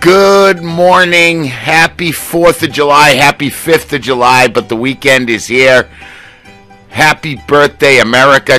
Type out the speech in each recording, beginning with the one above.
Good morning. Happy 4th of July. Happy 5th of July. But the weekend is here. Happy birthday, America.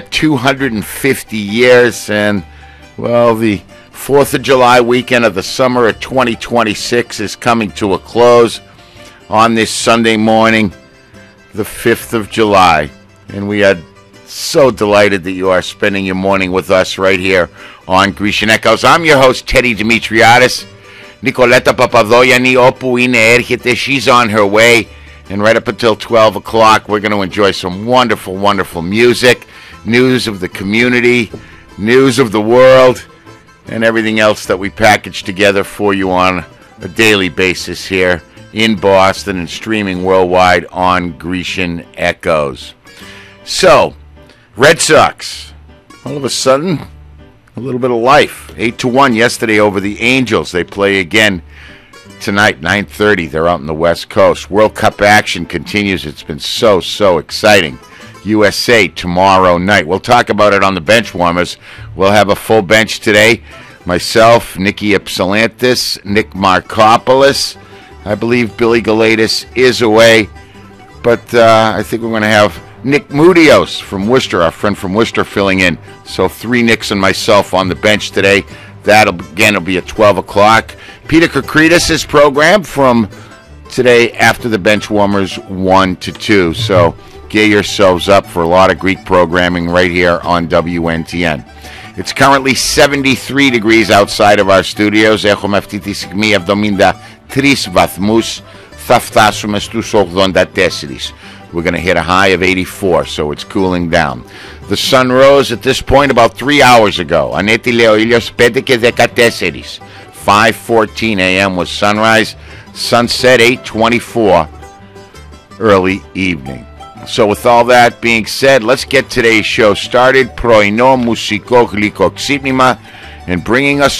250 years. And, well, the 4th of July weekend of the summer of 2026 is coming to a close on this Sunday morning, the 5th of July. And we are so delighted that you are spending your morning with us right here on Grecian Echoes. I'm your host, Teddy Dimitriadis. Nicoleta Papadoyani Opuine Erhite, she's on her way. And right up until 12 o'clock, we're going to enjoy some wonderful, wonderful music, news of the community, news of the world, and everything else that we package together for you on a daily basis here in Boston and streaming worldwide on Grecian Echoes. So, Red Sox, all of a sudden, a little bit of life. 8-1 yesterday over the Angels. They play again tonight, 9:30. They're out on the West Coast. World Cup action continues. It's been so exciting. USA tomorrow night. We'll talk about it on the bench warmers. We'll have a full bench today. Myself, Nikki Ypsilantis, Nick Markopoulos. I believe Billy Galatis is away. But I think we're going to have Nick Mudios from Worcester, our friend from Worcester, filling in. So 3 Nicks and myself on the bench today. That'll be at 12 o'clock. Peter Kokridis' program from today after the bench warmers 1 to 2. So gear yourselves up for a lot of Greek programming right here on WNTN. It's currently 73 degrees outside of our studios. Έχουμε αυτή τη στιγμή 73 βαθμούς. Θα φτάσουμε στους 84. We're going to hit a high of 84, so it's cooling down. The sun rose at this point about 3 hours ago. Ανέτειλε ο ήλιος 5 και 14. 5:14 a.m. was sunrise. Sunset 8:24 early evening. So with all that being said, let's get today's show started. Πρωινό μουσικό γλυκό ξύπνημα, and bringing us